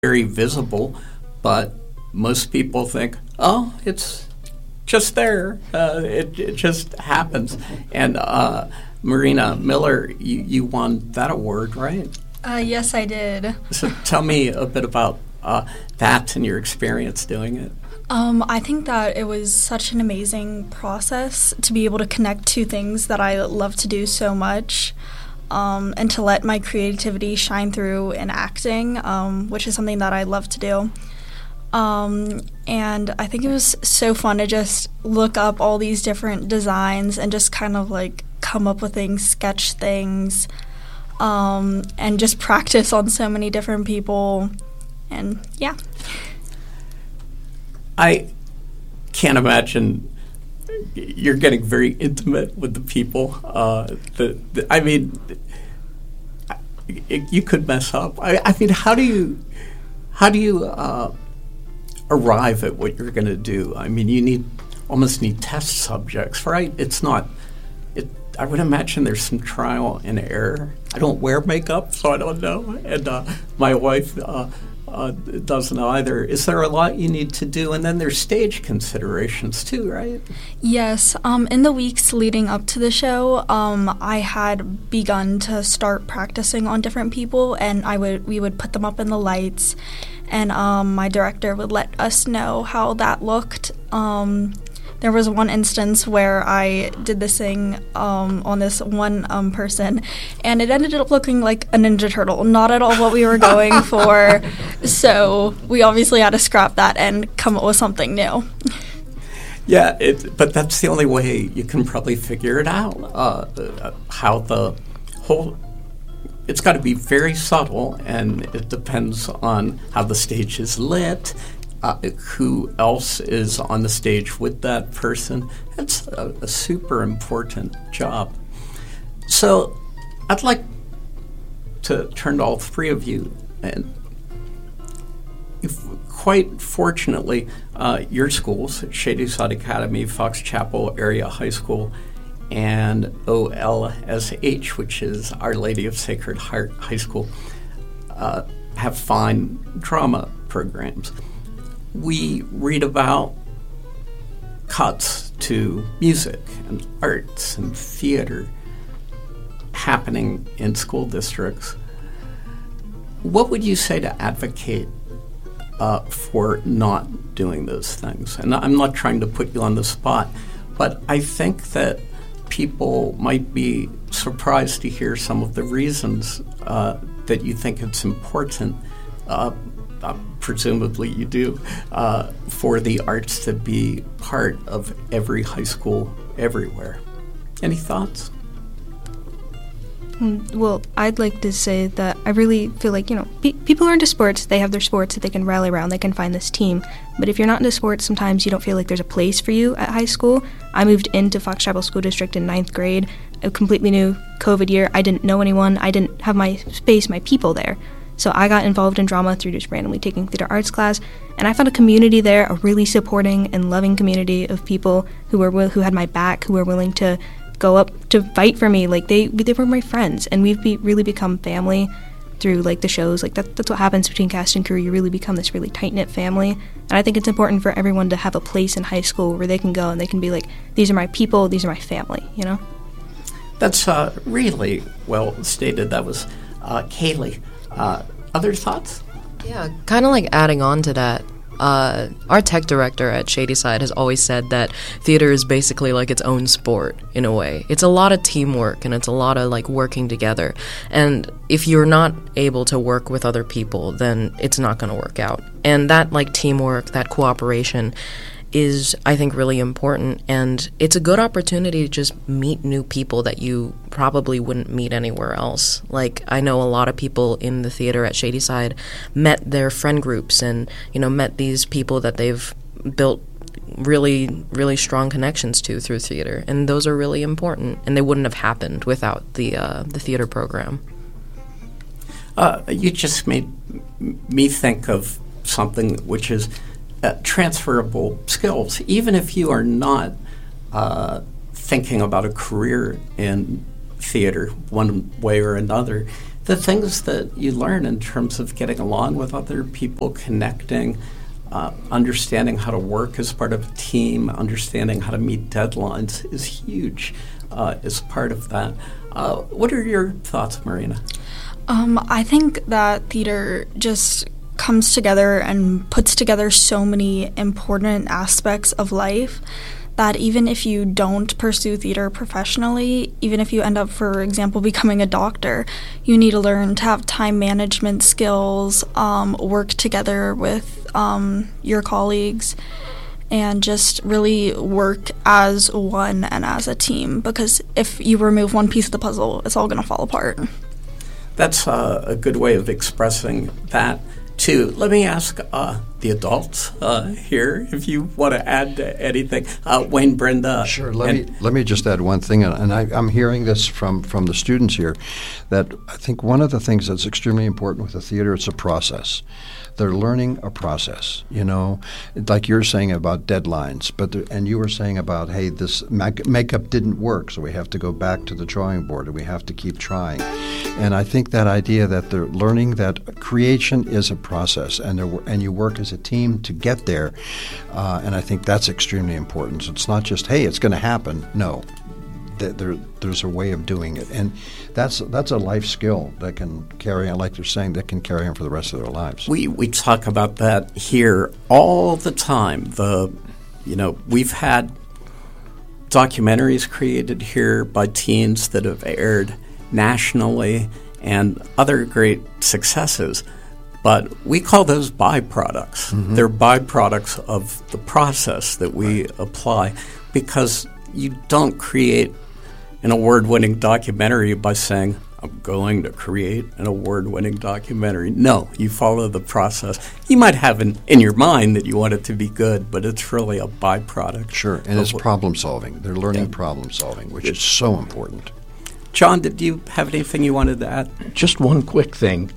very visible, but most people think, oh, it's just there. It just happens. And Marina Miller, you won that award, right? Yes, I did. So tell me a bit about that and your experience doing it. I think that it was such an amazing process to be able to connect two things that I love to do so much, and to let my creativity shine through in acting, which is something that I love to do. And I think it was so fun to just look up all these different designs and just kind of like come up with things, sketch things, and just practice on so many different people. And yeah. I can't imagine you're getting very intimate with the people. You could mess up. I mean, how do you arrive at what you're going to do? I mean, you almost need test subjects, right? It's not. I would imagine there's some trial and error. I don't wear makeup, so I don't know, and my wife doesn't either. Is there a lot you need to do? And then there's stage considerations too, right? Yes. In the weeks leading up to the show, I had begun to start practicing on different people, and we would put them up in the lights, and my director would let us know how that looked. There was one instance where I did this thing on this one person, and it ended up looking like a Ninja Turtle, not at all what we were going for. So we obviously had to scrap that and come up with something new. Yeah, but that's the only way you can probably figure it out, how the whole... It's got to be very subtle, and it depends on how the stage is lit, who else is on the stage with that person. It's a super important job. So I'd like to turn to all three of you. And quite fortunately, your schools, Shadyside Academy, Fox Chapel Area High School, and OLSH, which is Our Lady of Sacred Heart High School, have fine drama programs. We read about cuts to music and arts and theater happening in school districts. What would you say to advocate for not doing those things? And I'm not trying to put you on the spot, but I think that people might be surprised to hear some of the reasons that you think it's important, presumably you do, for the arts to be part of every high school everywhere. Any thoughts? Well, I'd like to say that I really feel like, people are into sports. They have their sports that they can rally around. They can find this team. But if you're not into sports, sometimes you don't feel like there's a place for you at high school. I moved into Fox Chapel School District in 9th grade, a completely new COVID year. I didn't know anyone. I didn't have my space, my people there. So I got involved in drama through just randomly taking theater arts class, and I found a community there, a really supporting and loving community of people who had my back, who were willing to go up to fight for me. Like they were my friends, and we've really become family through like the shows. Like that's what happens between cast and crew. You really become this really tight-knit family, and I think it's important for everyone to have a place in high school where they can go and they can be like, these are my people, these are my family, That's really well stated. That was Kaylee. Other thoughts? Yeah, kind of like adding on to that. Our tech director at Shadyside has always said that theater is basically like its own sport in a way. It's a lot of teamwork and it's a lot of like working together. And if you're not able to work with other people, then it's not going to work out. And that like teamwork, that cooperation is, I think, really important, and it's a good opportunity to just meet new people that you probably wouldn't meet anywhere else. Like, I know a lot of people in the theater at Shadyside met their friend groups and, met these people that they've built really, really strong connections to through theater, and those are really important, and they wouldn't have happened without the theater program. You just made me think of something which is transferable skills. Even if you are not thinking about a career in theater one way or another, the things that you learn in terms of getting along with other people, connecting, understanding how to work as part of a team, understanding how to meet deadlines is huge as part of that. What are your thoughts, Marina? I think that theater just comes together and puts together so many important aspects of life that even if you don't pursue theater professionally, even if you end up, for example, becoming a doctor, you need to learn to have time management skills, work together with your colleagues, and just really work as one and as a team, because if you remove one piece of the puzzle, it's all going to fall apart. That's a good way of expressing that, too. Let me ask the adults here if you want to add anything. Wayne, Brenda. Sure. Let me just add one thing, and I'm hearing this from the students here, that I think one of the things that's extremely important with the theater, it's a process. They're learning a process, like you're saying about deadlines, and you were saying about, hey, this makeup didn't work, so we have to go back to the drawing board and we have to keep trying. And I think that idea that they're learning that creation is a process, and you work as a team to get there, and I think that's extremely important. So it's not just, hey, it's going to happen. No. There's a way of doing it, and that's a life skill that can carry on, like they're saying, that can carry on for the rest of their lives. We talk about that here all the time. We've had documentaries created here by teens that have aired nationally and other great successes, but we call those byproducts. Mm-hmm. They're byproducts of the process that we apply, because you don't create an award-winning documentary by saying, I'm going to create an award-winning documentary. No, you follow the process. You might have in your mind that you want it to be good, but it's really a byproduct. Sure, and it's problem solving. They're learning problem solving, which is so important. John, did you have anything you wanted to add? Just one quick thing.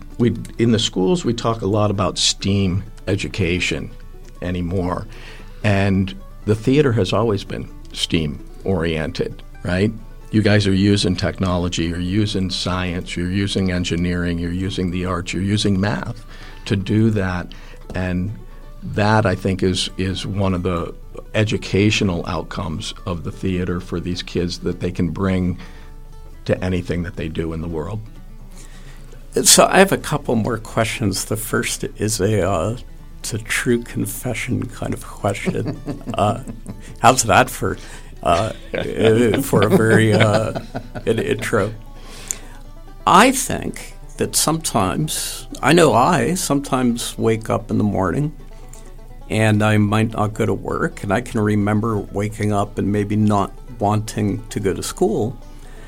In the schools, we talk a lot about STEAM education anymore, and the theater has always been STEAM-oriented, right? You guys are using technology, you're using science, you're using engineering, you're using the arts, you're using math to do that. And that, I think, is one of the educational outcomes of the theater for these kids that they can bring to anything that they do in the world. So I have a couple more questions. The first is it's a true confession kind of question. How's that for a very an intro? I think that sometimes wake up in the morning and I might not go to work, and I can remember waking up and maybe not wanting to go to school,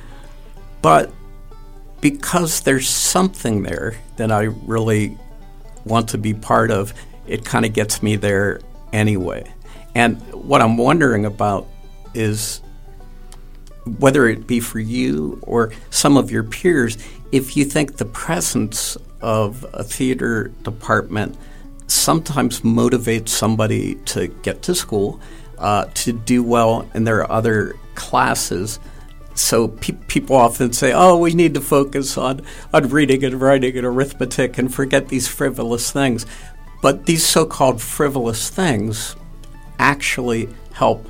but because there's something there that I really want to be part of, it kind of gets me there anyway. And what I'm wondering about is whether it be for you or some of your peers, if you think the presence of a theater department sometimes motivates somebody to get to school, to do well in their other classes. So people often say, oh, we need to focus on reading and writing and arithmetic and forget these frivolous things. But these so-called frivolous things actually help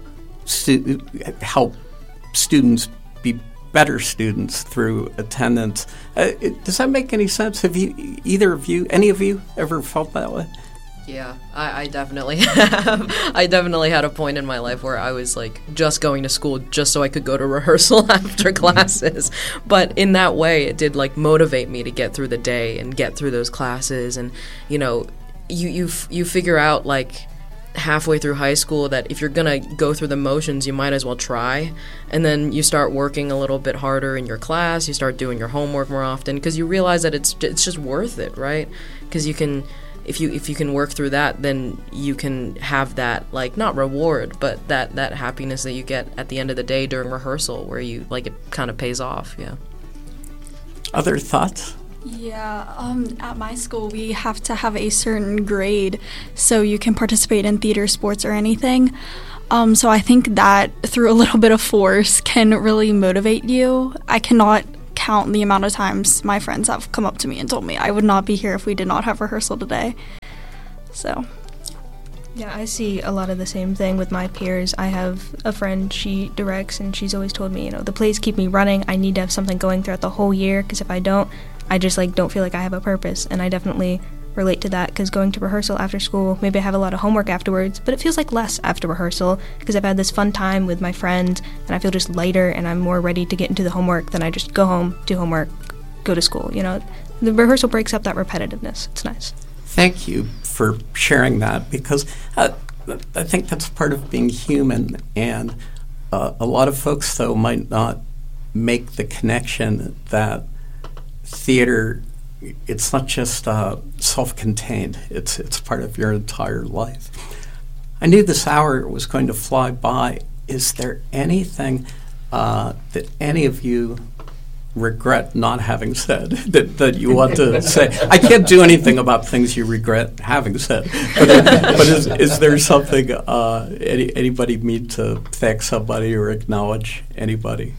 students be better students through attendance. Does that make any sense? Have any of you ever felt that way? Yeah, I definitely have. I definitely had a point in my life where I was like just going to school just so I could go to rehearsal after classes. But in that way, it did like motivate me to get through the day and get through those classes. And you figure out like halfway through high school that if you're gonna go through the motions, you might as well try. And then you start working a little bit harder in your class. You start doing your homework more often because you realize that it's just worth it, right? Because you can. If you can work through that, then you can have that, like, not reward, but that happiness that you get at the end of the day during rehearsal where you, like, it kind of pays off, yeah. Other thoughts? Yeah, at my school we have to have a certain grade so you can participate in theater, sports, or anything. So I think that through a little bit of force can really motivate you. I cannot count the amount of times my friends have come up to me and told me I would not be here if we did not have rehearsal today. So, yeah, I see a lot of the same thing with my peers. I have a friend, she directs, and she's always told me, you know, the plays keep me running. I need to have something going throughout the whole year, because if I don't, I just, like, don't feel like I have a purpose. And I definitely relate to that, because going to rehearsal after school, maybe I have a lot of homework afterwards, but it feels like less after rehearsal, because I've had this fun time with my friends, and I feel just lighter, and I'm more ready to get into the homework than I just go home, do homework, go to school, you know. The rehearsal breaks up that repetitiveness. It's nice. Thank you for sharing that, because I think that's part of being human. And a lot of folks, though, might not make the connection that theater, it's not just self-contained. It's part of your entire life. I knew this hour was going to fly by. Is there anything that any of you regret not having said that you want to say? I can't do anything about things you regret having said, but is there something anybody need to thank somebody or acknowledge anybody?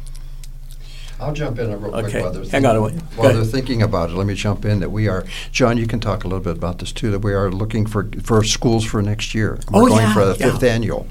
I'll jump in real quick Okay. while they're Hang on a minute. while they're thinking about it. Let me jump in that we are, John, you can talk a little bit about this too, that we are looking for schools for next year. We're going for the fifth annual,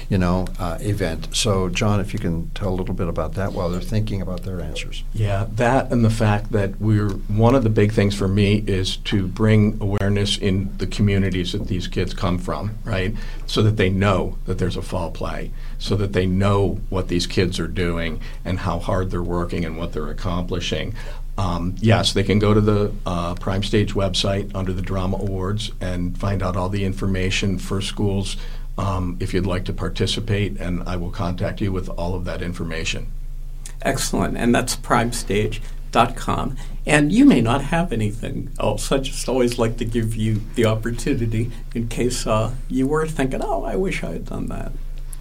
event. So, John, if you can tell a little bit about that while they're thinking about their answers. Yeah, that and the fact that one of the big things for me is to bring awareness in the communities that these kids come from, right? So that they know that there's a fall play, so that they know what these kids are doing and how hard they're working and what they're accomplishing. Yes, they can go to the Prime Stage website under the Drama Awards and find out all the information for schools if you'd like to participate, and I will contact you with all of that information. Excellent, and that's primestage.com. And you may not have anything else. I just always like to give you the opportunity in case you were thinking, oh, I wish I had done that.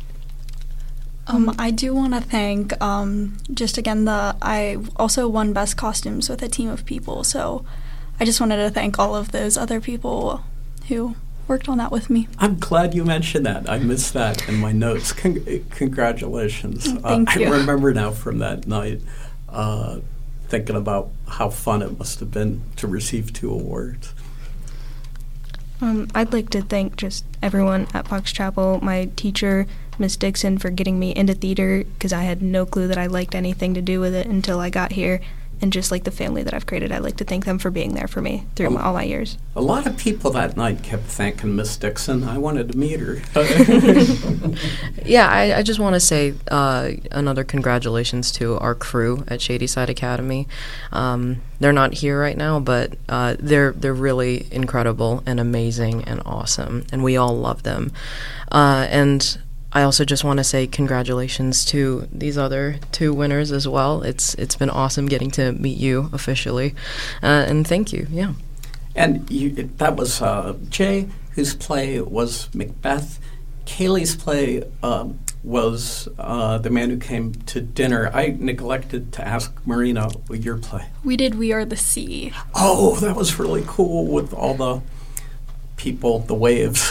I do want to thank, just again, I also won Best Costumes with a team of people, so I just wanted to thank all of those other people who worked on that with me. I'm glad you mentioned that. I missed that in my notes. Congratulations. Thank you. I remember now from that night thinking about how fun it must have been to receive 2 awards. I'd like to thank just everyone at Fox Chapel, my teacher, Miss Dixon, for getting me into theater, because I had no clue that I liked anything to do with it until I got here, and just like the family that I've created. I'd like to thank them for being there for me through all my years. A lot of people that night kept thanking Miss Dixon. I wanted to meet her. Yeah, I just want to say another congratulations to our crew at Shadyside Academy. They're not here right now, but they're really incredible and amazing and awesome, and we all love them. And I also just want to say congratulations to these other 2 winners as well. It's been awesome getting to meet you officially, and thank you. Yeah. And that was Jay, whose play was Macbeth. Kaylee's play was The Man Who Came to Dinner. I neglected to ask Marina your play. We did We Are the Sea. Oh, that was really cool with all the people, the waves.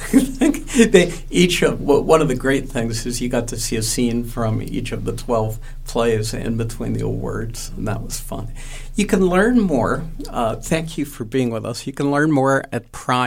One of the great things is you got to see a scene from each of the 12 plays in between the awards, and that was fun. You can learn more. Thank you for being with us. You can learn more at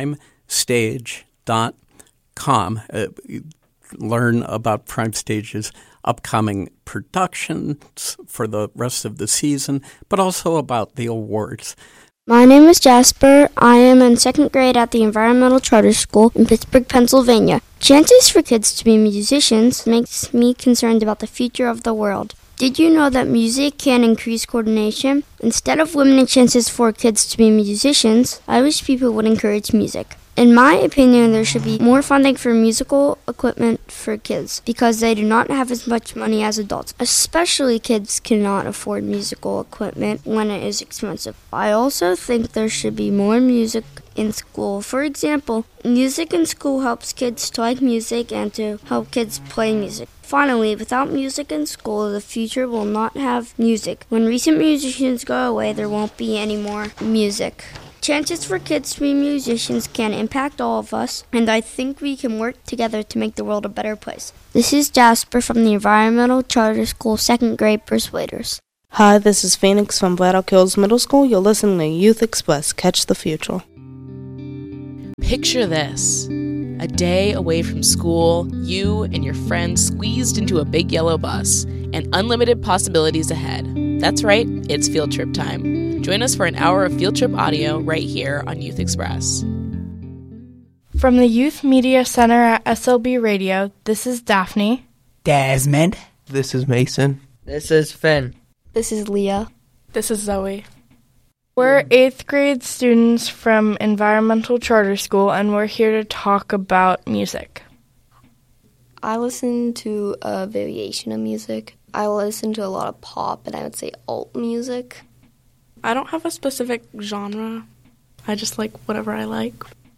primestage.com. Learn about Prime Stage's upcoming productions for the rest of the season, but also about the awards. My name is Jasper. I am in 2nd grade at the Environmental Charter School in Pittsburgh, Pennsylvania. Chances for kids to be musicians makes me concerned about the future of the world. Did you know that music can increase coordination? Instead of limiting chances for kids to be musicians, I wish people would encourage music. In my opinion, there should be more funding for musical equipment for kids because they do not have as much money as adults. Especially kids cannot afford musical equipment when it is expensive. I also think there should be more music in school. For example, music in school helps kids to like music and to help kids play music. Finally, without music in school, the future will not have music. When recent musicians go away, there won't be any more music. Chances for kids to be musicians can impact all of us, and I think we can work together to make the world a better place. This is Jasper from the Environmental Charter School 2nd grade Persuaders. Hi, this is Phoenix from Bladdock Hills Middle School. You're listening to Youth Express. Catch the future. Picture this. A day away from school, you and your friends squeezed into a big yellow bus, and unlimited possibilities ahead. That's right, it's field trip time. Join us for an hour of field trip audio right here on Youth Express. From the Youth Media Center at SLB Radio, this is Daphne. Desmond. This is Mason. This is Finn. This is Leah. This is Zoe. We're 8th grade students from Environmental Charter School, and we're here to talk about music. I listen to a variation of music. I listen to a lot of pop, and I would say alt music. I don't have a specific genre. I just like whatever I like.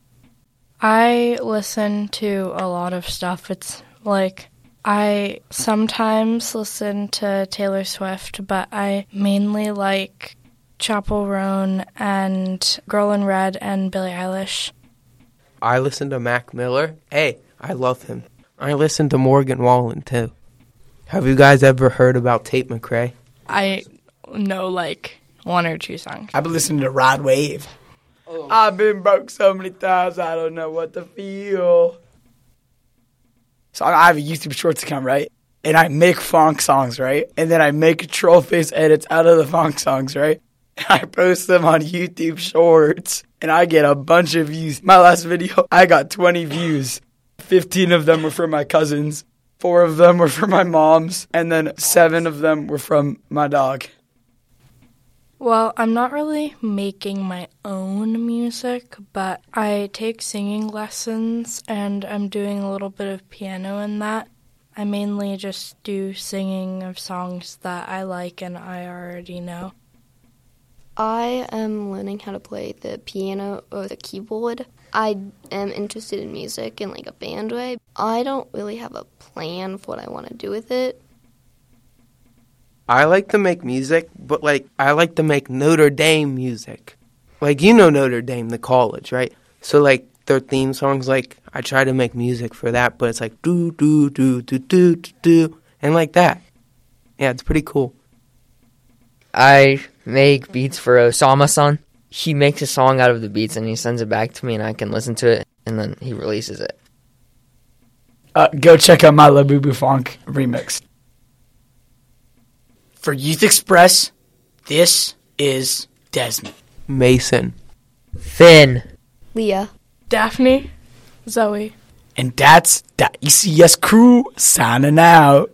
I listen to a lot of stuff. It's like I sometimes listen to Taylor Swift, but I mainly like Chappell Roan and Girl in Red and Billie Eilish. I listen to Mac Miller. Hey, I love him. I listen to Morgan Wallen, too. Have you guys ever heard about Tate McRae? I know, like, 1 or 2 songs. I've been listening to Rod Wave. Oh. I've been broke so many times, I don't know what to feel. So I have a YouTube Shorts account, right? And I make funk songs, right? And then I make troll face edits out of the funk songs, right? I post them on YouTube Shorts, and I get a bunch of views. My last video, I got 20 views. 15 of them were for my cousins, 4 of them were for my moms, and then 7 of them were from my dog. Well, I'm not really making my own music, but I take singing lessons, and I'm doing a little bit of piano in that. I mainly just do singing of songs that I like and I already know. I am learning how to play the piano or the keyboard. I am interested in music in like a band way. I don't really have a plan for what I want to do with it. I like to make music, but I like to make Notre Dame music. You know Notre Dame, the college, right? So their theme songs, I try to make music for that, but it's do do do do do do and like that. Yeah, it's pretty cool. I make beats for Osama-san. He makes a song out of the beats and he sends it back to me and I can listen to it and then he releases it. Go check out my Labubu Funk remix. For Youth Express, this is Desmond. Mason. Finn. Leah. Daphne. Zoe. And that's the ECS crew signing out.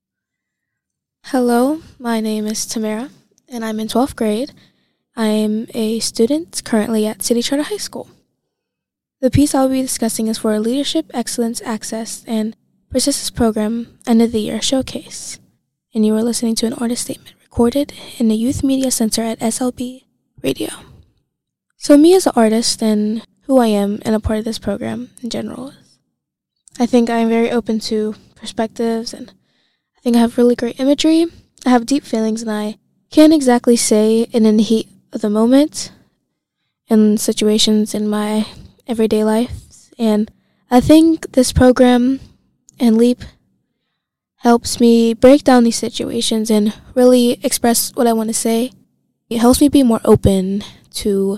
Hello, my name is Tamara, and I'm in 12th grade. I am a student currently at City Charter High School. The piece I'll be discussing is for a Leadership Excellence Access and Persistence Program End of the Year Showcase. And you are listening to an artist statement recorded in the Youth Media Center at SLB Radio. So me as an artist and who I am and a part of this program in general, I think I'm very open to perspectives and I think I have really great imagery. I have deep feelings and I can't exactly say in the heat of the moment in situations in my everyday life. And I think this program and LEAP helps me break down these situations and really express what I want to say. It helps me be more open to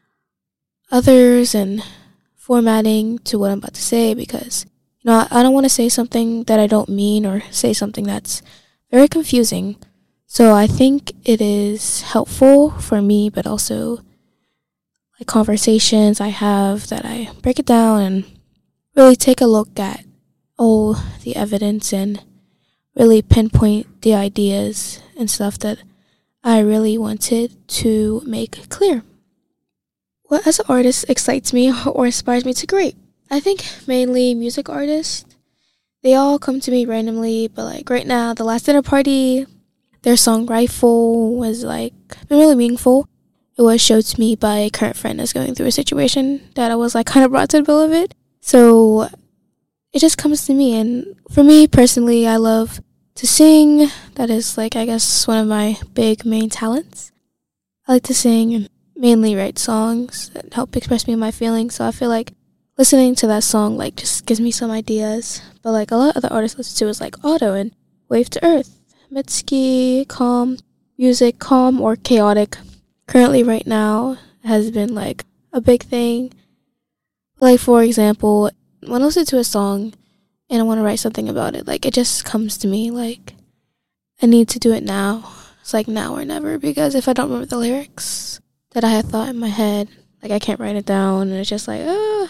others and formatting to what I'm about to say because, I don't want to say something that I don't mean or say something that's very confusing. So I think it is helpful for me, but also conversations I have that I break it down and really take a look at all the evidence and really pinpoint the ideas and stuff that I really wanted to make clear. What as an artist excites me or inspires me to create? I think mainly music artists. They all come to me randomly, but right now, The Last Dinner Party, their song Rifle was been really meaningful. It was showed to me by a current friend that's going through a situation that I was kind of brought to the middle of it. So it just comes to me, and for me personally, I love to sing. That is I guess one of my big main talents. I like to sing and mainly write songs that help express me and my feelings. So I feel listening to that song just gives me some ideas. But a lot of other artists listen to is Otto and Wave to Earth, Mitski, Calm. music, calm or chaotic. Currently right now has been like a big thing. Like, for example, when I listen to a song and I want to write something about it, like, it just comes to me, like, I need to do it now. It's like now or never, because if I don't remember the lyrics that I had thought in my head, like, I can't write it down, and it's just like,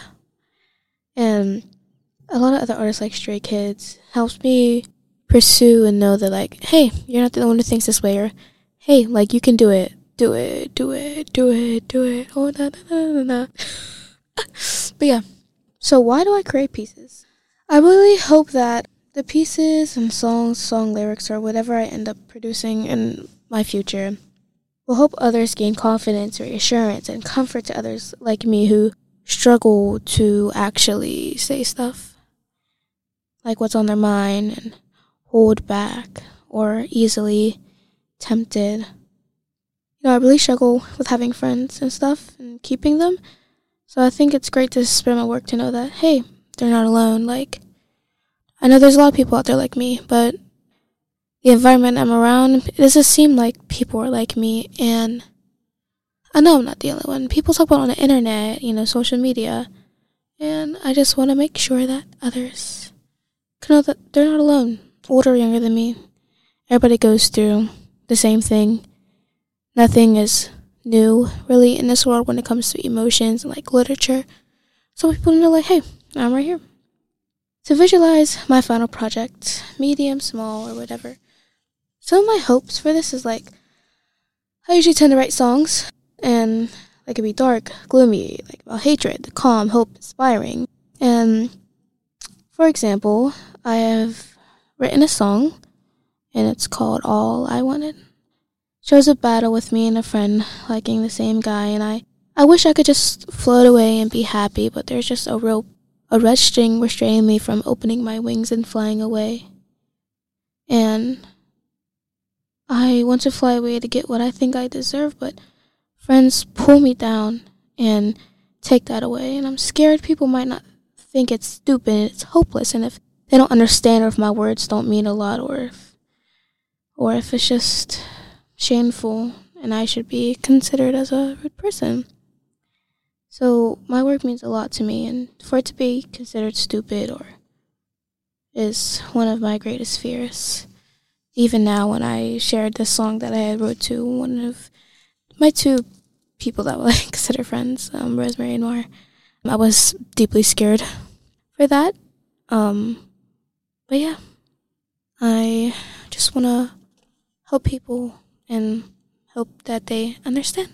And a lot of other artists, like Stray Kids, helps me pursue and know that, like, hey, you're not the one who thinks this way, or, hey, like, you can do it. Do it, do it, do it, do it. Oh, na, na, na, na. But yeah, so why do I create pieces? I really hope that the pieces and songs, song lyrics, or whatever I end up producing in my future will help others gain confidence, reassurance, and comfort to others like me who struggle to actually say stuff, like what's on their mind, and hold back, or easily tempted. You know, I really struggle with having friends and stuff and keeping them. So I think it's great to spread my work to know that, hey, they're not alone. Like, I know there's a lot of people out there like me, but the environment I'm around, it doesn't seem like people are like me. And I know I'm not the only one. People talk about it on the internet, you know, social media. And I just want to make sure that others can know that they're not alone, older or younger than me. Everybody goes through the same thing. Nothing is new, really, in this world when it comes to emotions and, like, literature. So people know, like, hey, I'm right here. To visualize my final project, medium, small, or whatever, some of my hopes for this is, like, I usually tend to write songs, and they could be dark, gloomy, like about hatred, calm, hope, inspiring. And, for example, I have written a song, and it's called All I Wanted. Shows a battle with me and a friend liking the same guy, and I wish I could just float away and be happy, but there's just a red string restraining me from opening my wings and flying away. And I want to fly away to get what I think I deserve, but friends pull me down and take that away, and I'm scared people might not think it's stupid and it's hopeless, and if they don't understand, or if my words don't mean a lot, or if it's just shameful and I should be considered as a rude person. So my work means a lot to me, and for it to be considered stupid is one of my greatest fears. Even now, when I shared this song that I wrote to one of my two people that I consider friends, Rosemary and Noir, I was deeply scared for that. But yeah, I just want to help people and hope that they understand.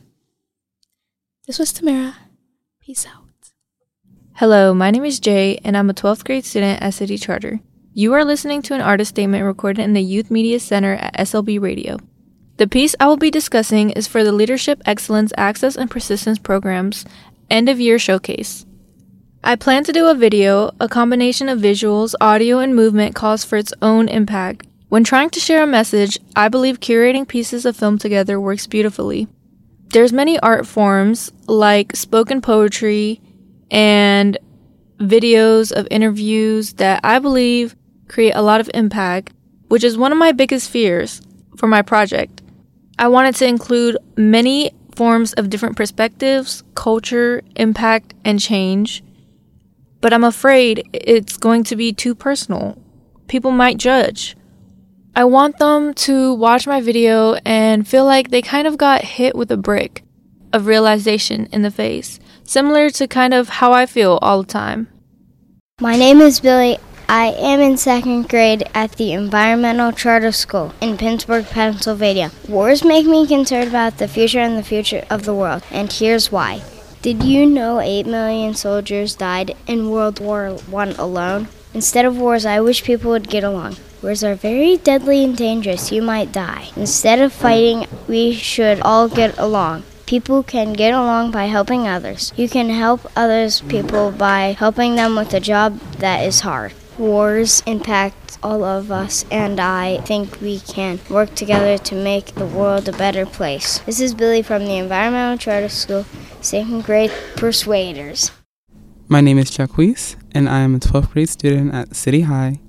This was Tamara. Peace out. Hello, my name is Jay, and I'm a 12th grade student at City Charter. You are listening to an artist statement recorded in the Youth Media Center at SLB Radio. The piece I will be discussing is for the Leadership Excellence Access and Persistence Program's end-of-year showcase. I plan to do a video. A combination of visuals, audio, and movement calls for its own impact. When trying to share a message, I believe curating pieces of film together works beautifully. There's many art forms like spoken poetry and videos of interviews that I believe create a lot of impact, which is one of my biggest fears for my project. I wanted to include many forms of different perspectives, culture, impact, and change, but I'm afraid it's going to be too personal. People might judge. I want them to watch my video and feel like they kind of got hit with a brick of realization in the face, similar to kind of how I feel all the time. My name is Billy. I am in 2nd grade at the Environmental Charter School in Pittsburgh, Pennsylvania. Wars make me concerned about the future and the future of the world, and here's why. Did you know 8 million soldiers died in World War I alone? Instead of wars, I wish people would get along. Wars are very deadly and dangerous. You might die. Instead of fighting, we should all get along. People can get along by helping others. You can help others people by helping them with a job that is hard. Wars impact all of us, and I think we can work together to make the world a better place. This is Billy from the Environmental Charter School, 2nd grade Persuaders. My name is Jacquees, and I am a 12th grade student at City High.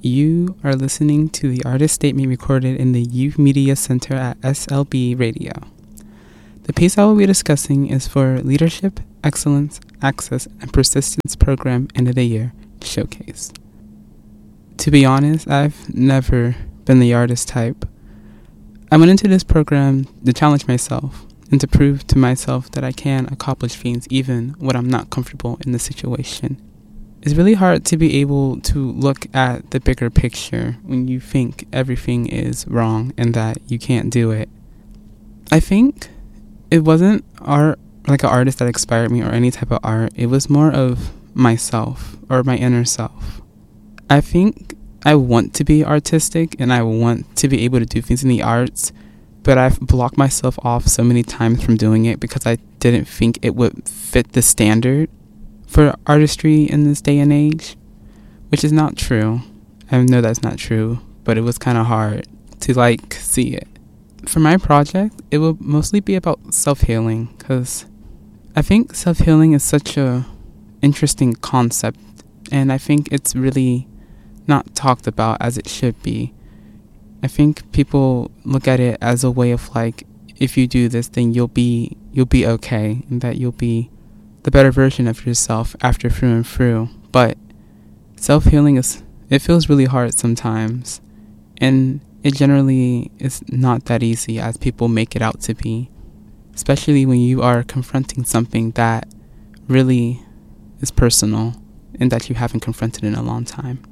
You are listening to the artist statement recorded in the Youth Media Center at SLB Radio. The piece I will be discussing is for Leadership, Excellence, Access, and Persistence Program End of the Year Showcase. To be honest, I've never been the artist type. I went into this program to challenge myself and to prove to myself that I can accomplish things even when I'm not comfortable in the situation. It's really hard to be able to look at the bigger picture when you think everything is wrong and that you can't do it. I think it wasn't art, like an artist that inspired me or any type of art. It was more of myself or my inner self. I think I want to be artistic and I want to be able to do things in the arts, but I've blocked myself off so many times from doing it because I didn't think it would fit the standard for artistry in this day and age, which is not true. I know that's not true, but it was kind of hard to see it. For my project, it will mostly be about self-healing because I think self-healing is such a interesting concept, and I think it's really not talked about as it should be. I think people look at it as a way of if you do this, then you'll be okay, and that you'll be the better version of yourself after through and through. But self-healing it feels really hard sometimes, and it generally is not that easy as people make it out to be, especially when you are confronting something that really is personal and that you haven't confronted in a long time.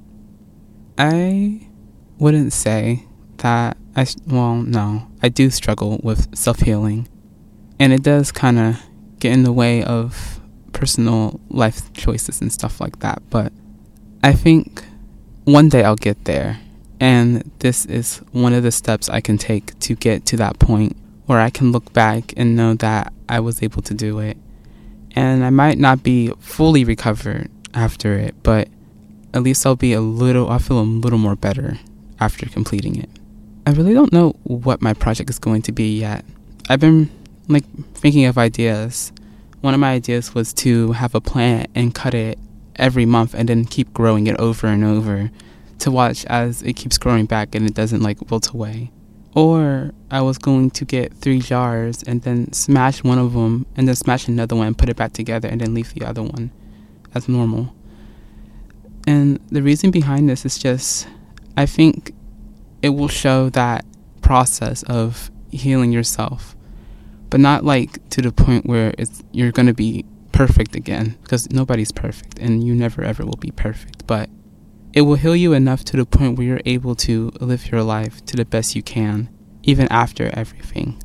I wouldn't say that I do struggle with self-healing, and it does kind of get in the way of personal life choices and stuff like that, but I think one day I'll get there, and this is one of the steps I can take to get to that point where I can look back and know that I was able to do it. And I might not be fully recovered after it, but at least I'll feel a little more better after completing it. I really don't know what my project is going to be yet. I've been thinking of ideas. One of my ideas was to have a plant and cut it every month and then keep growing it over and over to watch as it keeps growing back and it doesn't wilt away. Or I was going to get 3 jars and then smash one of them and then smash another one and put it back together and then leave the other one as normal. And the reason behind this is just, I think it will show that process of healing yourself, but not to the point where you're going to be perfect again, because nobody's perfect and you never ever will be perfect, but it will heal you enough to the point where you're able to live your life to the best you can, even after everything.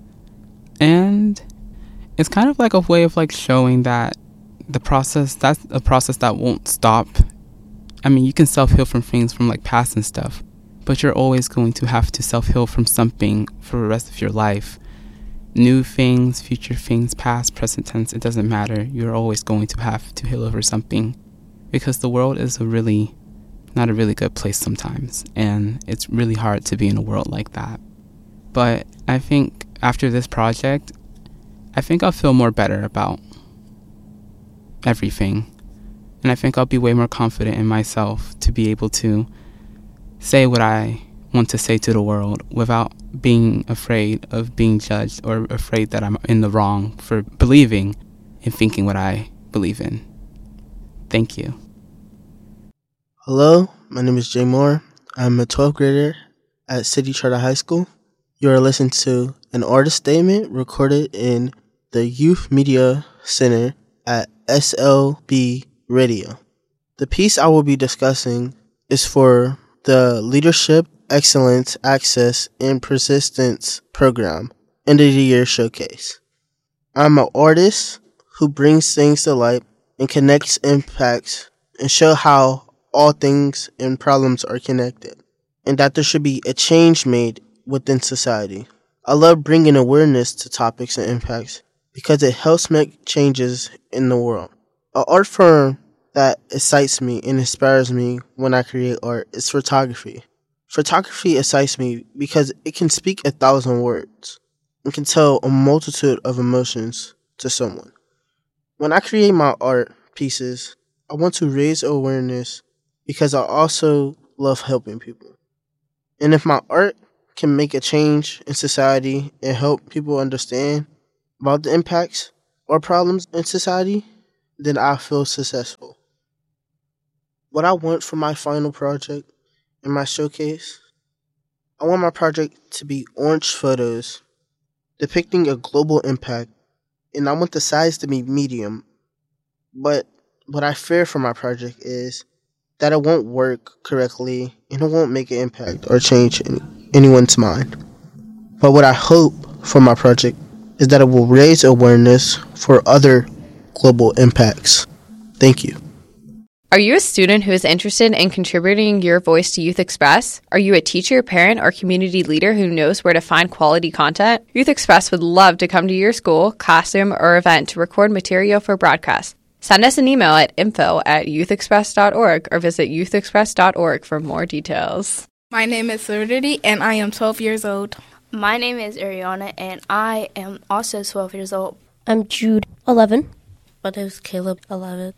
And it's kind of a way of showing that that's a process that won't stop. I mean, you can self-heal from things from past and stuff, but you're always going to have to self-heal from something for the rest of your life. New things, future things, past, present tense, it doesn't matter. You're always going to have to heal over something, because the world is not a really good place sometimes, and it's really hard to be in a world like that. But I think after this project, I think I'll feel more better about everything, and I think I'll be way more confident in myself to be able to say what I want to say to the world without being afraid of being judged or afraid that I'm in the wrong for believing and thinking what I believe in. Thank you. Hello, my name is Jay Moore. I'm a 12th grader at City Charter High School. You are listening to an artist statement recorded in the Youth Media Center at SLB Radio. The piece I will be discussing is for the Leadership, Excellence, Access, and Persistence Program End of the Year Showcase. I'm an artist who brings things to light and connects impacts and show how all things and problems are connected, and that there should be a change made within society. I love bringing awareness to topics and impacts because it helps make changes in the world. An art form that excites me and inspires me when I create art is photography. Photography excites me because it can speak 1,000 words and can tell a multitude of emotions to someone. When I create my art pieces, I want to raise awareness because I also love helping people. And if my art can make a change in society and help people understand about the impacts or problems in society, then I feel successful. What I want for my final project and my showcase, I want my project to be orange photos depicting a global impact, and I want the size to be medium. But what I fear for my project is that it won't work correctly and it won't make an impact or change anyone's mind. But what I hope for my project is that it will raise awareness for other global impacts. Thank you. Are you a student who is interested in contributing your voice to Youth Express? Are you a teacher, parent, or community leader who knows where to find quality content? Youth Express would love to come to your school, classroom, or event to record material for broadcast. Send us an email at info@youthexpress.org or visit youthexpress.org for more details. My name is Solidity, and I am 12 years old. My name is Ariana, and I am also 12 years old. I'm Jude, 11. My name is Caleb, 11.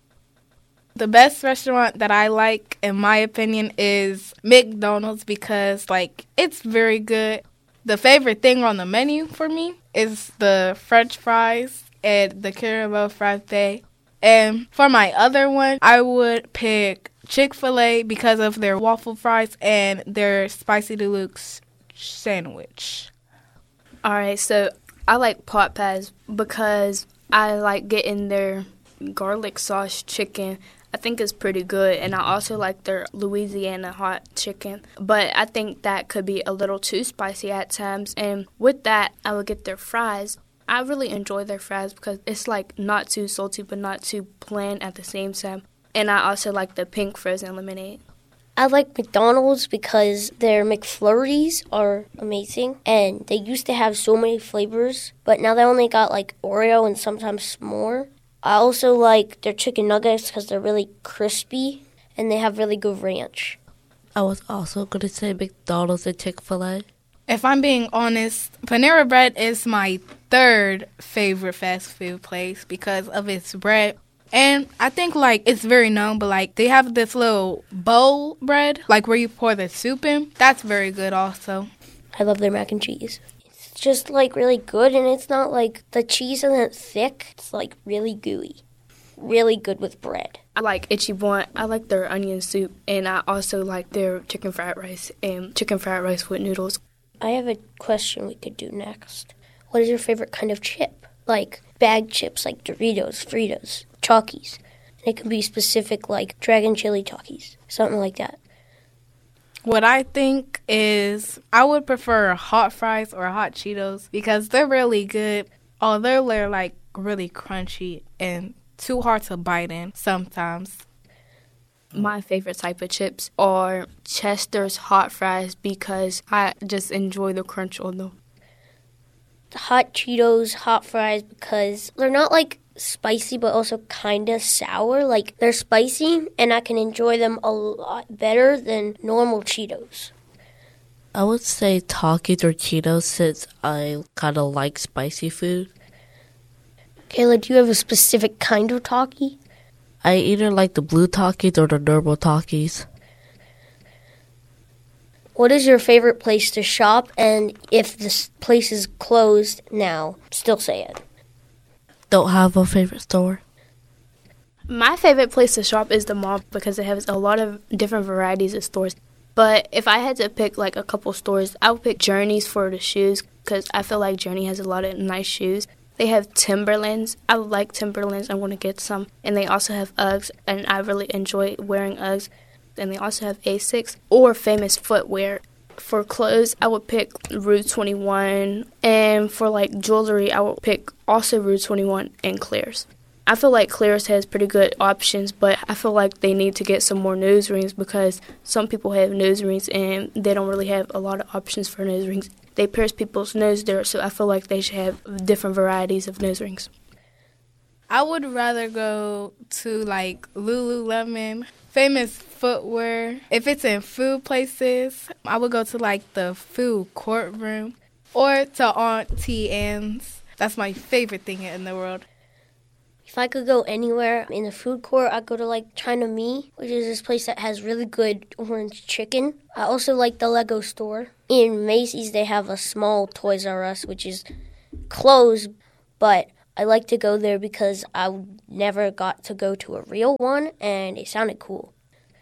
The best restaurant that I like, in my opinion, is McDonald's because, it's very good. The favorite thing on the menu for me is the French fries and the caramel frappe. And for my other one, I would pick Chick-fil-A because of their waffle fries and their spicy deluxe sandwich. All right, so I like pot pies because I like getting their garlic sauce chicken. I think it's pretty good, and I also like their Louisiana hot chicken. But I think that could be a little too spicy at times, and with that, I would get their fries. I really enjoy their fries because it's not too salty but not too bland at the same time. And I also like the pink frozen lemonade. I like McDonald's because their McFlurries are amazing, and they used to have so many flavors, but now they only got Oreo and sometimes more. I also like their chicken nuggets because they're really crispy and they have really good ranch. I was also going to say McDonald's and Chick-fil-A. If I'm being honest, Panera Bread is my third favorite fast food place because of its bread. And I think, it's very known, but, they have this little bowl bread, where you pour the soup in. That's very good also. I love their mac and cheese. It's just, really good, and it's not, the cheese isn't thick. It's, really gooey. Really good with bread. I like Ichiban. I like their onion soup, and I also like their chicken fried rice and chicken fried rice with noodles. I have a question we could do next. What is your favorite kind of chip? Bag chips, Doritos, Fritos, Chalkies. And it can be specific, Dragon Chili Chalkies, something like that. What I think is I would prefer hot fries or hot Cheetos because they're really good, although they're, really crunchy and too hard to bite in sometimes. My favorite type of chips are Chester's hot fries because I just enjoy the crunch on them. Hot Cheetos, hot fries, because they're not spicy but also kind of sour. They're spicy and I can enjoy them a lot better than normal Cheetos. I would say Takis or Cheetos since I kind of like spicy food. Kayla, do you have a specific kind of Taki? I either like the blue Takis or the normal Takis. What is your favorite place to shop? And if this place is closed now, still say it. Don't have a favorite store. My favorite place to shop is the mall because it has a lot of different varieties of stores. But if I had to pick a couple stores, I would pick Journeys for the shoes because I feel like Journey has a lot of nice shoes. They have Timberlands. I like Timberlands. I'm going to get some. And they also have Uggs, and I really enjoy wearing Uggs. And they also have Asics or Famous Footwear. For clothes, I would pick Rue 21. And for jewelry, I would pick also Rue 21 and Claire's. I feel like Claire's has pretty good options, but I feel like they need to get some more nose rings because some people have nose rings and they don't really have a lot of options for nose rings. They pierce people's nose there, so I feel like they should have different varieties of nose rings. I would rather go to Lululemon, Famous Footwear. If it's in food places, I would go to the food courtroom or to Auntie Anne's. That's my favorite thing in the world. If I could go anywhere in the food court, I'd go to like China Me, which is this place that has really good orange chicken. I also like the Lego store. In Macy's, they have a small Toys R Us, which is closed, but I like to go there because I never got to go to a real one, and it sounded cool.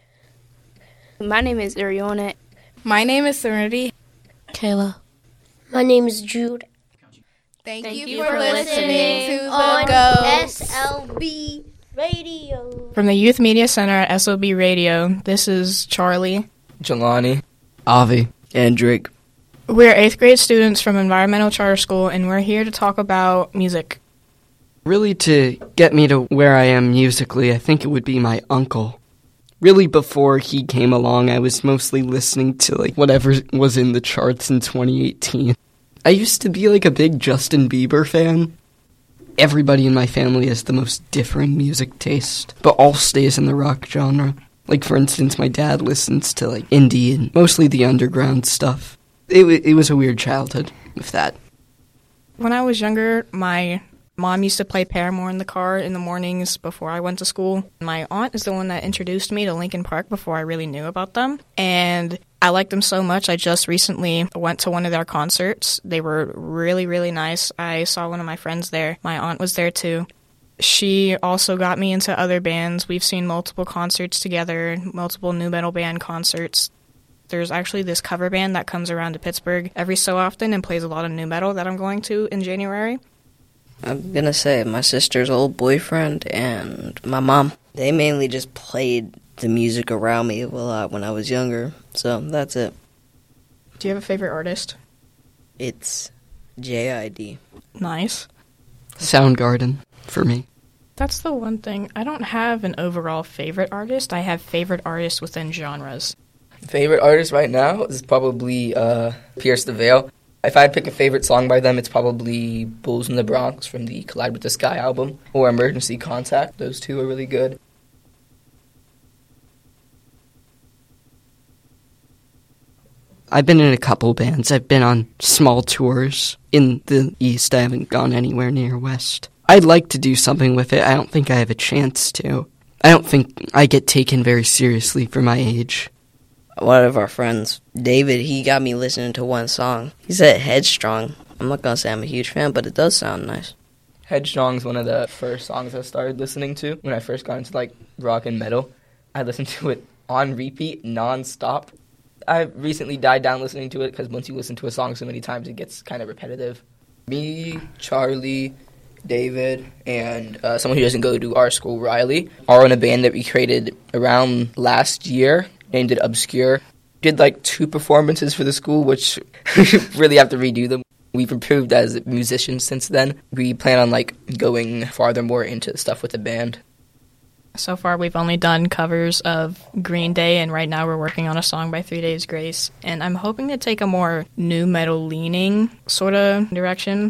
My name is Ariana. My name is Serenity. Kayla. My name is Jude. Thank you for listening to on The Ghost. SLB Radio. From the Youth Media Center at SLB Radio, this is Charlie, Jelani, Avi, and Drake. We're 8th grade students from Environmental Charter School, and we're here to talk about music. Really, to get me to where I am musically, I think it would be my uncle. Really, before he came along, I was mostly listening to like whatever was in the charts in 2018. I used to be like a big Justin Bieber fan. Everybody in my family has the most differing music taste, but all stays in the rock genre. Like, for instance, my dad listens to like indie and mostly the underground stuff. It was a weird childhood with that. When I was younger, my mom used to play Paramore in the car in the mornings before I went to school. My aunt is the one that introduced me to Linkin Park before I really knew about them. And I liked them so much, I just recently went to one of their concerts. They were really, really nice. I saw one of my friends there. My aunt was there too. She also got me into other bands. We've seen multiple concerts together, multiple nu metal band concerts. There's actually this cover band that comes around to Pittsburgh every so often and plays a lot of nu metal that I'm going to in January. I'm gonna say my sister's old boyfriend and my mom. They mainly just played the music around me a lot when I was younger, so that's it. Do you have a favorite artist? It's JID. Nice. Soundgarden, for me. That's the one thing. I don't have an overall favorite artist. I have favorite artists within genres. Favorite artist right now is probably Pierce the Veil. If I had to pick a favorite song by them, it's probably Bulls in the Bronx from the Collide with the Sky album, or Emergency Contact. Those two are really good. I've been in a couple bands. I've been on small tours in the East. I haven't gone anywhere near West. I'd like to do something with it. I don't think I have a chance to. I don't think I get taken very seriously for my age. One of our friends, David, he got me listening to one song. He said Headstrong. I'm not gonna say I'm a huge fan, but it does sound nice. Headstrong's one of the first songs I started listening to when I first got into like rock and metal. I listened to it on repeat, non-stop. I recently died down listening to it because once you listen to a song so many times, it gets kind of repetitive. Me, Charlie, David, and someone who doesn't go to our school, Riley, are in a band that we created around last year, named it Obscure. Did like 2 performances for the school, which really have to redo them. We've improved as musicians since then. We plan on like going farther more into stuff with the band. So far, we've only done covers of Green Day, and right now we're working on a song by 3 Days Grace. And I'm hoping to take a more nu metal leaning sort of direction.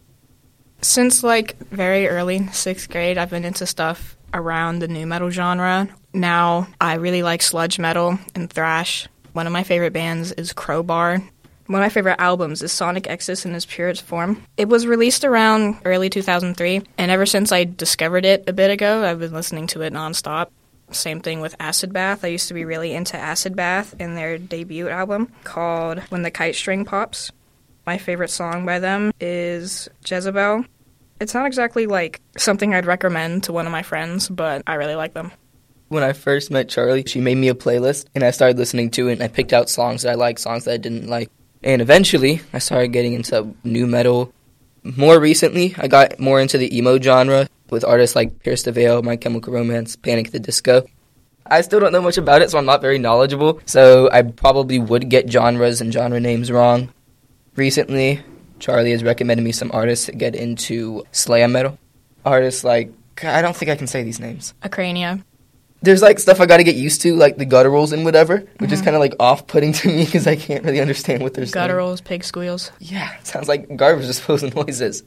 Since like very early 6th grade, I've been into stuff around the nu metal genre. Now I really like sludge metal and thrash. One of my favorite bands is Crowbar. One of my favorite albums is Sonic Exodus in its purest form. It was released around early 2003, and ever since I discovered it a bit ago, I've been listening to it nonstop. Same thing with Acid Bath. I used to be really into Acid Bath and their debut album called When the Kite String Pops. My favorite song by them is Jezebel. It's not exactly like something I'd recommend to one of my friends, but I really like them. When I first met Charlie, she made me a playlist, and I started listening to it, and I picked out songs that I liked, songs that I didn't like. And eventually, I started getting into nu metal. More recently, I got more into the emo genre with artists like Pierce the Veil, My Chemical Romance, Panic at the Disco. I still don't know much about it, so I'm not very knowledgeable, so I probably would get genres and genre names wrong. Recently, Charlie has recommended me some artists to get into slam metal. Artists like, I don't think I can say these names. Acrania. There's like stuff I gotta get used to, like the gutturals and whatever, which is kind of like off-putting to me because I can't really understand what they're saying. Gutturals, pig squeals. Yeah, it sounds like garbage disposal noises.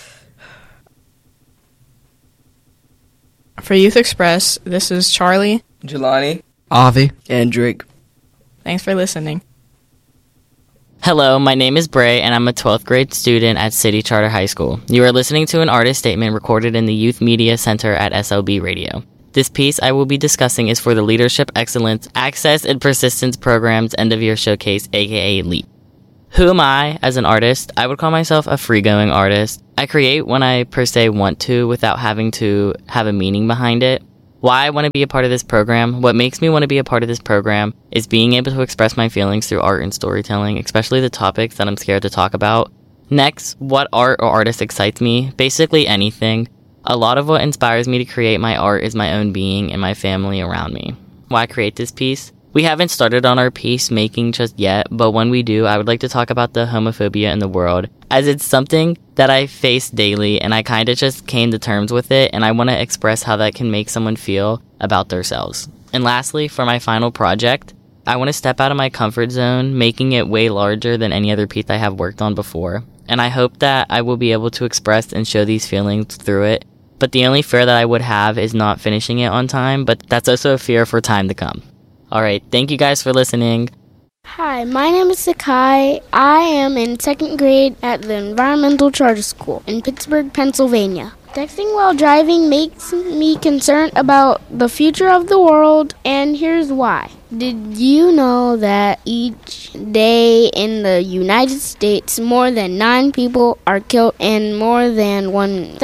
For Youth Express, this is Charlie, Jelani, Avi, and Drake. Thanks for listening. Hello, my name is Bray, and I'm a 12th grade student at City Charter High School. You are listening to an artist statement recorded in the Youth Media Center at SLB Radio. This piece I will be discussing is for the Leadership Excellence, Access, and Persistence Program's End-of-Year Showcase, aka LEAP. Who am I as an artist? I would call myself a free-going artist. I create when I per se want to without having to have a meaning behind it. Why I want to be a part of this program, what makes me want to be a part of this program is being able to express my feelings through art and storytelling, especially the topics that I'm scared to talk about. Next, what art or artist excites me? Basically anything. A lot of what inspires me to create my art is my own being and my family around me. Why create this piece? We haven't started on our piece making just yet, but when we do, I would like to talk about the homophobia in the world, as it's something that I face daily, and I kind of just came to terms with it, and I want to express how that can make someone feel about themselves. And lastly, for my final project, I want to step out of my comfort zone, making it way larger than any other piece I have worked on before. And I hope that I will be able to express and show these feelings through it. But the only fear that I would have is not finishing it on time, but that's also a fear for time to come. Alright, thank you guys for listening. Hi, my name is Sakai. I am in 2nd grade at the Environmental Charter School in Pittsburgh, Pennsylvania. Texting while driving makes me concerned about the future of the world, and here's why. Did you know that each day in the United States, more than 9 people are killed and more than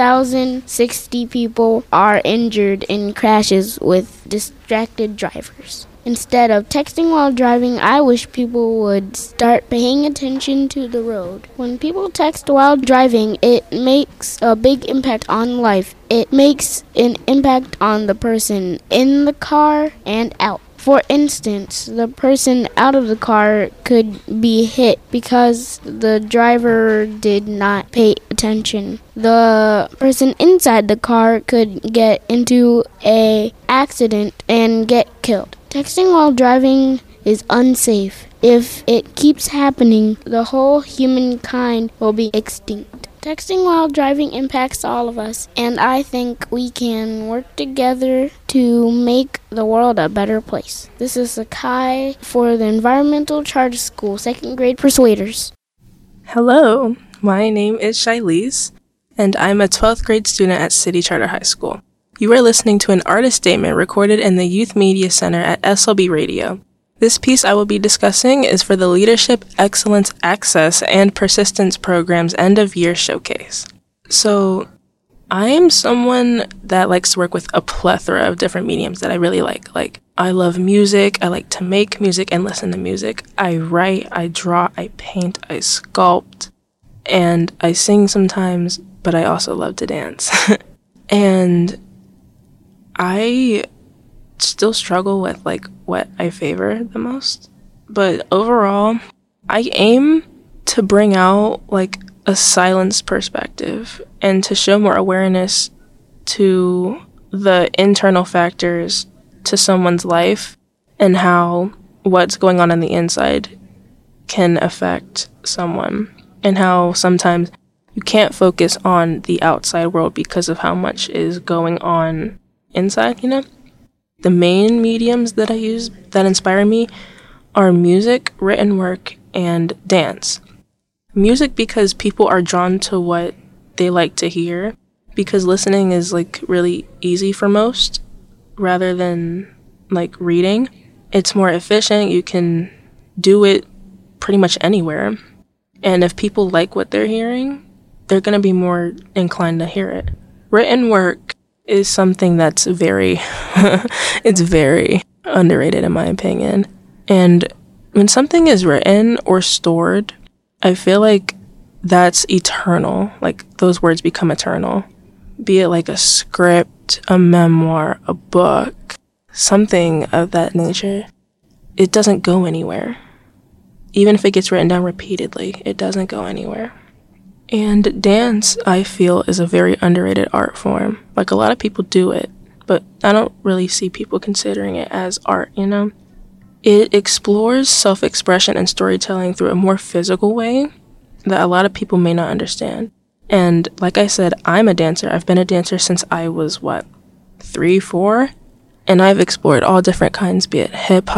1,060 people are injured in crashes with distracted drivers? Instead of texting while driving, I wish people would start paying attention to the road. When people text while driving, it makes a big impact on life. It makes an impact on the person in the car and out. For instance, the person out of the car could be hit because the driver did not pay attention. The person inside the car could get into an accident and get killed. Texting while driving is unsafe. If it keeps happening, the whole humankind will be extinct. Texting while driving impacts all of us, and I think we can work together to make the world a better place. This is Sakai for the Environmental Charter School, 2nd grade Persuaders. Hello, my name is Shailise, and I'm a 12th grade student at City Charter High School. You are listening to an artist statement recorded in the Youth Media Center at SLB Radio. This piece I will be discussing is for the Leadership, Excellence, Access, and Persistence Program's End-of-Year Showcase. So, I am someone that likes to work with a plethora of different mediums that I really like. Like, I love music, I like to make music and listen to music. I write, I draw, I paint, I sculpt, and I sing sometimes, but I also love to dance. And I still struggle with like what I favor the most, but overall I aim to bring out like a silenced perspective and to show more awareness to the internal factors to someone's life and how what's going on the inside can affect someone, and how sometimes you can't focus on the outside world because of how much is going on inside, you know? The main mediums that I use that inspire me are music, written work, and dance. Music because people are drawn to what they like to hear, because listening is like really easy for most rather than like reading. It's more efficient, you can do it pretty much anywhere. And if people like what they're hearing, they're going to be more inclined to hear it. Written work is something that's very, it's very underrated in my opinion. And when something is written or stored, I feel like that's eternal. Like those words become eternal. Be it like a script, a memoir, a book, something of that nature. It doesn't go anywhere. Even if it gets written down repeatedly, it doesn't go anywhere. And dance, I feel, is a very underrated art form. Like, a lot of people do it, but I don't really see people considering it as art, you know? It explores self-expression and storytelling through a more physical way that a lot of people may not understand. And like I said, I'm a dancer. I've been a dancer since I was, 3, 4? And I've explored all different kinds, be it hip-hop,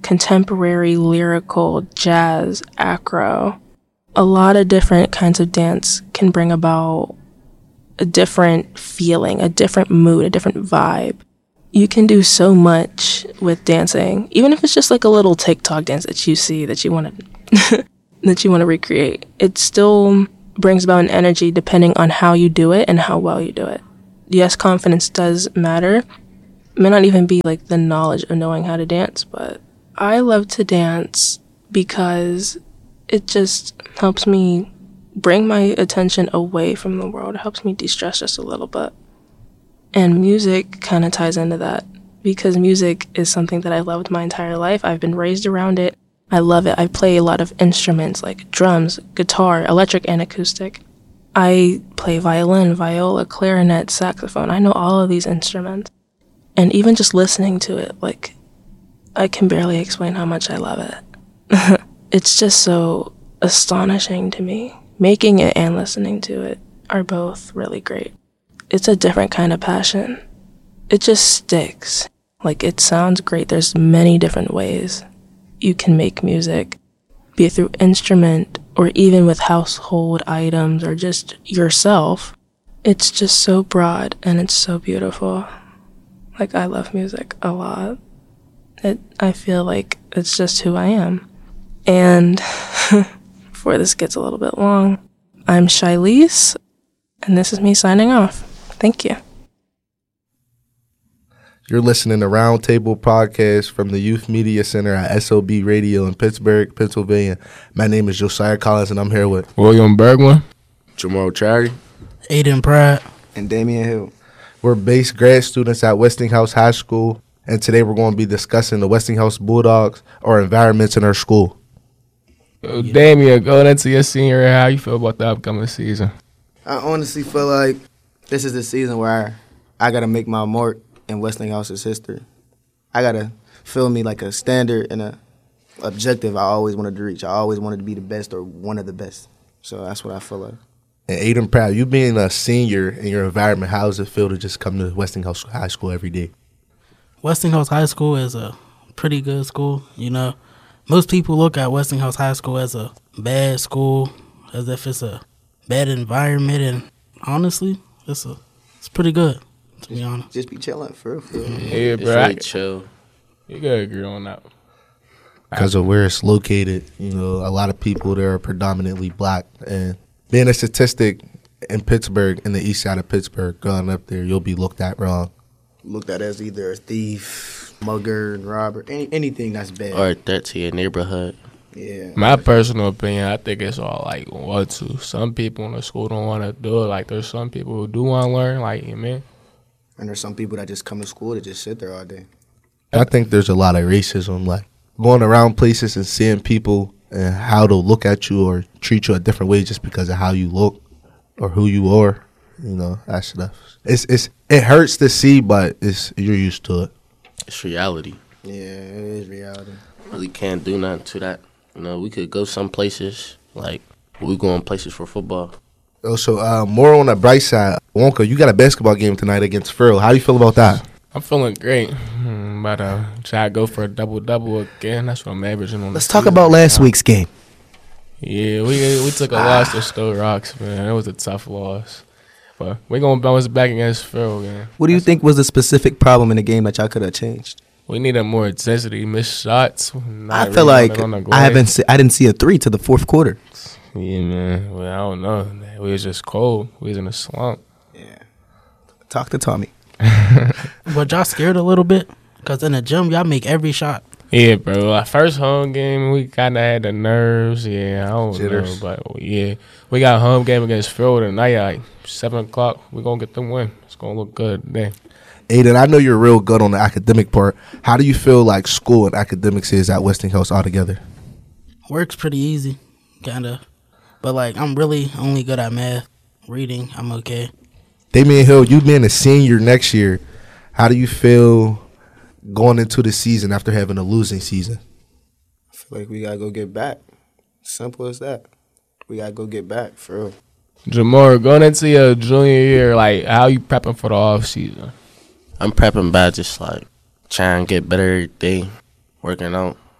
contemporary, lyrical, jazz, acro. A lot of different kinds of dance can bring about a different feeling, a different mood, a different vibe. You can do so much with dancing, even if it's just like a little TikTok dance that you see that you want to that you want to recreate. It still brings about an energy depending on how you do it and how well you do it. Yes, confidence does matter. It may not even be like the knowledge of knowing how to dance, but I love to dance because it just helps me bring my attention away from the world. It helps me de-stress just a little bit. And music kind of ties into that because music is something that I've loved my entire life. I've been raised around it. I love it. I play a lot of instruments like drums, guitar, electric and acoustic. I play violin, viola, clarinet, saxophone. I know all of these instruments. And even just listening to it, like, I can barely explain how much I love it. It's just so astonishing to me. Making it and listening to it are both really great. It's a different kind of passion. It just sticks. Like, it sounds great. There's many different ways you can make music, be it through instrument or even with household items or just yourself. It's just so broad and it's so beautiful. Like, I love music a lot. I feel like it's just who I am. And before this gets a little bit long, I'm Shylise, and this is me signing off. Thank you. You're listening to Roundtable Podcast from the Youth Media Center at SLB Radio in Pittsburgh, Pennsylvania. My name is Josiah Collins, and I'm here with William Bergman, Jamal Cherry, Aiden Pratt, and Damian Hill. We're base grad students at Westinghouse High School, and today we're going to be discussing the Westinghouse Bulldogs, or environments in our school. Damian, going into your senior year, how you feel about the upcoming season? I honestly feel like this is the season where I got to make my mark in Westinghouse's history. I got to feel me like a standard and a objective I always wanted to reach. I always wanted to be the best or one of the best. So that's what I feel like. And Aiden Pratt, you being a senior in your environment, how does it feel to just come to Westinghouse High School every day? Westinghouse High School is a pretty good school. You know, most people look at Westinghouse High School as a bad school, as if it's a bad environment, and honestly, it's pretty good, to be honest. Just be chilling, for real. Yeah, bro. Really chill. You gotta agree on that. Because of where it's located, you know, a lot of people there are predominantly black. And being a statistic in Pittsburgh, in the east side of Pittsburgh, going up there, you'll be looked at wrong. Looked at as either a thief, mugger, robber, anything that's bad. Or a threat to your neighborhood. Yeah. My personal opinion, I think it's all like what to. Some people in the school don't want to do it. Like, there's some people who do want to learn, like, you mean? And there's some people that just come to school to just sit there all day. I think there's a lot of racism, like going around places and seeing people and how they'll look at you or treat you a different way just because of how you look or who you are. You know, that stuff. It hurts to see, but you're used to it. It's reality. Yeah, it is reality. Really can't do nothing to that. You know, we could go some places, like we going places for football. Also, more on the bright side, Wonka, you got a basketball game tonight against Furl. How do you feel about that? I'm feeling great. About to try to go for a double-double again. That's what I'm averaging on. Let's talk about last week's game. Yeah, we took a loss to Stowe Rocks, man. It was a tough loss. But we're going to bounce back against Furl again. What do you think was the specific problem in the game that y'all could have changed? We needed more intensity, missed shots. I feel like I didn't see a 3 to the fourth quarter. Yeah, man. Well, I don't know. We was just cold. We was in a slump. Yeah. Talk to Tommy. But y'all scared a little bit? Because in the gym, y'all make every shot. Yeah, bro. Our first home game, we kind of had the nerves. Yeah, I don't know. But, yeah, we got a home game against Furl tonight at like 7 o'clock. We're going to get the win. It's going to look good today. Aiden, I know you're real good on the academic part. How do you feel like school and academics is at Westinghouse altogether? Work's pretty easy, kind of. But, like, I'm really only good at math. Reading, I'm okay. Damian Hill, you being a senior next year, how do you feel going into the season after having a losing season? I feel like we got to go get back. Simple as that. We got to go get back, for real. Jamar, going into your junior year, like, how you prepping for the off season? I'm prepping by just like trying to get better every day, working out,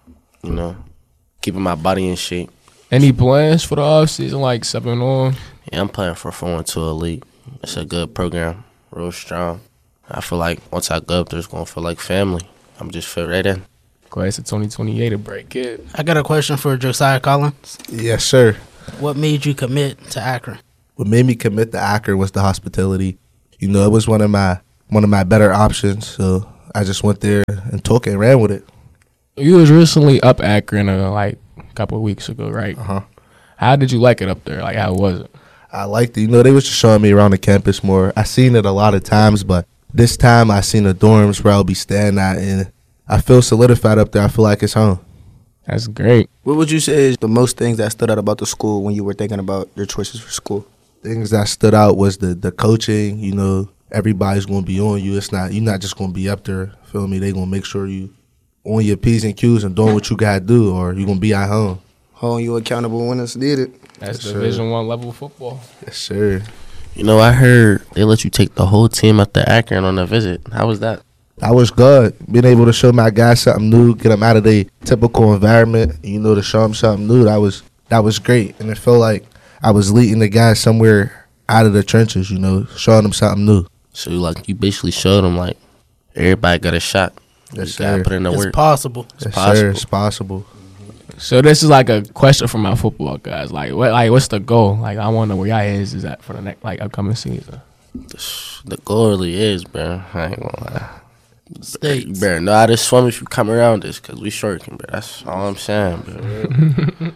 you know, keeping my body in shape. Any plans for the off season, like stepping on? Yeah, I'm playing for 412 Elite. It's a good program, real strong. I feel like once I go up there, it's going to feel like family. I'm just fit right in. Class of 2028 to break it. I got a question for Josiah Collins. Yes, sir. What made you commit to Akron? What made me commit to Akron was the hospitality. You know, it was one of my better options, so I just went there and took it and ran with it. You was recently up Akron like a couple of weeks ago, right? Uh-huh. How did you like it up there? Like, how was it? I liked it. You know, they was just showing me around the campus more. I seen it a lot of times, but this time I seen the dorms where I'll be staying at, and I feel solidified up there. I feel like it's home. That's great. What would you say is the most things that stood out about the school when you were thinking about your choices for school? Things that stood out was the coaching. You know, everybody's going to be on you. You're not just going to be up there, feel me? They're going to make sure you on your P's and Q's and doing what you got to do, or you're going to be at home. Holding you accountable when it's needed. That's yes, Division I level football. Yes, sir. You know, I heard they let you take the whole team up to Akron on a visit. How was that? That was good. Being able to show my guys something new, get them out of their typical environment, you know, to show them something new, that was great. And it felt like I was leading the guys somewhere out of the trenches, you know, showing them something new. So, like, you basically showed them, like, everybody got a shot. Yes, you gotta sir. put in the work. It's possible. Yes, sir. It's possible. So this is like a question for my football guys. What's the goal? Like, I want to know where y'all is at for the next upcoming season. The goal really is, bro. I ain't gonna lie. States. You better know how to swim if you come around this, because we shorting, bro. That's all I'm saying, bro.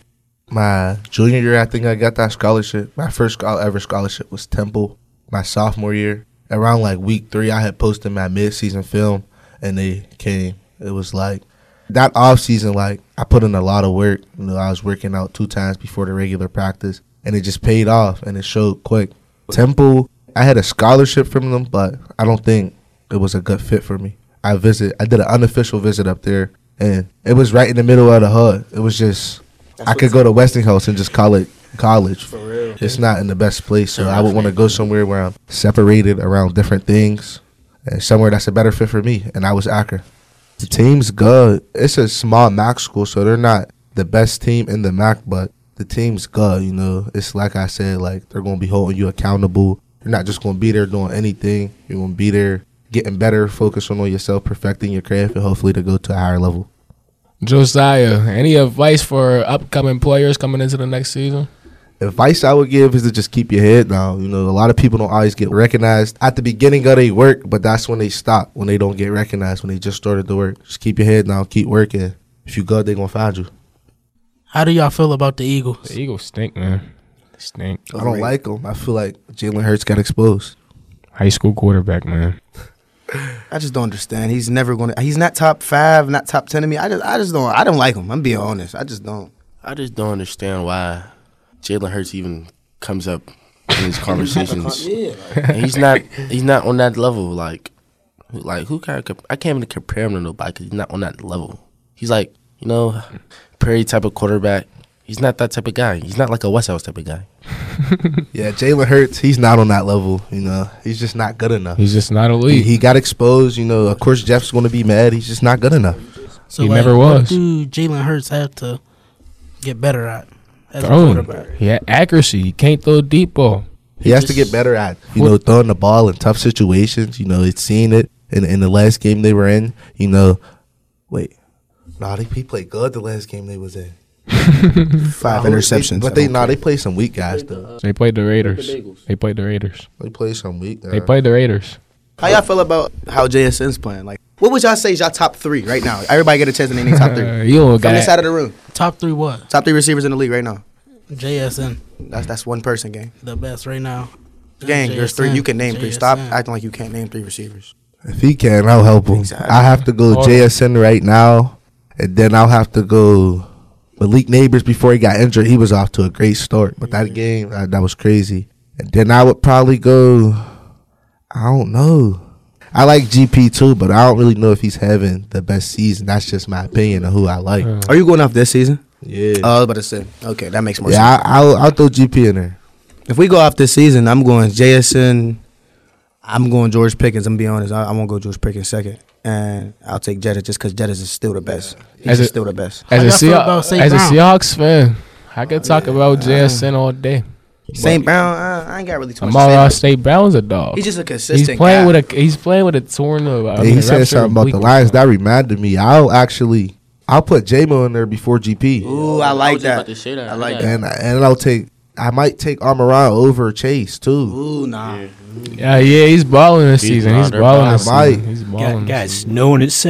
My junior year, I think I got that scholarship. My first ever scholarship was Temple. My sophomore year, around like week 3, I had posted my mid-season film, and they came. It was like that off season, like I put in a lot of work. You know, I was working out 2 times before the regular practice, and it just paid off, and it showed quick. Temple, I had a scholarship from them, but I don't think it was a good fit for me. I did an unofficial visit up there, and it was right in the middle of the hood. It was just, I could go to Westinghouse and just call it college. For real. It's not in the best place, so I would want to go somewhere where I'm separated around different things, and somewhere that's a better fit for me, and I was Akron. The team's good. It's a small MAC school, so they're not the best team in the MAC, but the team's good, you know. It's like I said, like, they're going to be holding you accountable. You're not just going to be there doing anything. You're going to be there getting better, focusing on yourself, perfecting your craft, and hopefully to go to a higher level. Josiah, any advice for upcoming players coming into the next season? Advice I would give is to just keep your head down. You know, a lot of people don't always get recognized at the beginning of their work, but that's when they stop, when they don't get recognized, when they just started the work. Just keep your head down, keep working. If you good, they're going to find you. How do y'all feel about the Eagles? The Eagles stink, man. They stink. I don't like them. I feel like Jalen Hurts got exposed. High school quarterback, man. I just don't understand. He's never going to. He's not top 5, not top 10 to me. I don't like him. I'm being honest. I just don't understand why Jalen Hurts even comes up in these conversations. And he's not on that level. Like who can I can't even compare him to nobody because he's not on that level. He's like, you know, Perry type of quarterback. He's not that type of guy. He's not like a Westhouse type of guy. Yeah, Jalen Hurts, he's not on that level, you know. He's just not good enough. He's just not elite. He got exposed, you know. Of course, Jeff's going to be mad. He's just not good enough. So he never was. What do Jalen Hurts have to get better at as throwing. a quarterback? He had accuracy. He can't throw a deep ball. He has to get better at, you know, throwing the ball in tough situations. You know, it's seen it in the last game they were in. You know, he played good the last game they was in. 5 interceptions. But they played some weak guys, though. They played the Raiders. They played some weak guys. They played the Raiders. How y'all feel about how JSN's playing? Like, what would y'all say is y'all top 3 right now? Everybody get a chance to name their top 3. You don't From got this side of the room. Top 3 what? Top 3 receivers in the league right now. JSN. That's one person, gang. The best right now. Gang, JSN. there's 3. You can name 3. Stop JSN. acting like you can't name 3 receivers. If he can, I'll help him. Exactly. I have to go JSN right now, and then I'll have to go Malik Neighbors. Before he got injured, he was off to a great start. But that game, that was crazy. And then I would probably go, I don't know. I like GP too, but I don't really know if he's having the best season. That's just my opinion of who I like. Are you going off this season? Yeah. I was about to say. Okay, that makes more sense. Yeah, I'll throw GP in there. If we go off this season, I'm going JSN. I'm going George Pickens. I'm going to be honest. I won't go George Pickens second. and I'll take Jettis just because Jettis is still the best. As He's still the best. As a Seahawks fan, I could talk about JSN all day. St. Brown, I ain't got really too much to say. Amara State Brown's a dog. He's just a consistent He's playing guy. He's playing with a torn. He said something about the Lions that reminded me. I'll put J-Mo in there before GP. Ooh, I like that. I like that. And I might take Amaran over Chase too. Ooh, nah. Yeah, he's balling this season. He's balling this season. He's balling. Guys, no one is saying